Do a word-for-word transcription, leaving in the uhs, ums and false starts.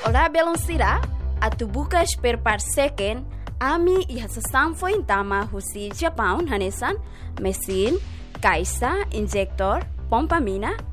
olá belonsira, atu buka spare part second, ami iha sasang foi tama husi Japão hanesan, mesin, kaisa, injector, pompa mina,